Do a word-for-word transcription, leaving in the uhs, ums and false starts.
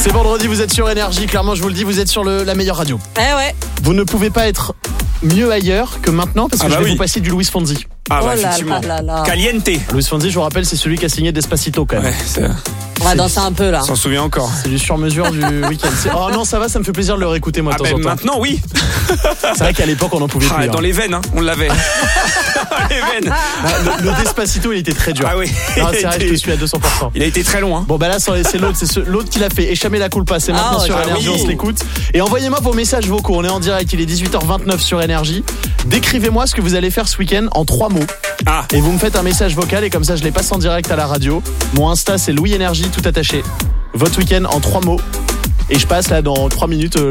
C'est vendredi, vous êtes sur Énergie. Clairement, je vous le dis, vous êtes sur le, la meilleure radio. Eh ouais. Vous ne pouvez pas être mieux ailleurs que maintenant parce que Ah bah je vais oui. vous passer du Luis Fonsi. Ah bah Oh là effectivement. là là là. Caliente. Luis Fonsi, je vous rappelle, c'est celui qui a signé Despacito quand même. Ouais, c'est... On va danser un peu là. on s'en souvient encore. C'est du sur-mesure du week-end. C'est... Oh non, ça va, ça me fait plaisir de le réécouter moi de Ah temps ben en temps. maintenant oui. C'est vrai qu'à l'époque on n'en pouvait Ah, plus. dans hein. les veines, hein, on l'avait. Dans les veines. Ah, le, le Despacito, il était très dur. Ah oui. Non, Il c'est a vrai, été- je te suis à deux cents pour cent. Il a été très long. Hein. Bon bah là c'est c'est l'autre, c'est ce- l'autre qui l'a fait. Échamer la culpa, c'est maintenant Ah, sur ah Énergie, oui. on se l'écoute. Et envoyez-moi vos messages vocaux, on est en direct, il est dix-huit heures vingt-neuf sur Énergie. Décrivez-moi ce que vous allez faire ce week-end en trois mots. Ah. Et vous me faites un message vocal et comme ça je les passe en direct à la radio. Mon Insta c'est Louis Énergie tout attaché. Votre week-end en trois mots. Et je passe là dans trois minutes euh,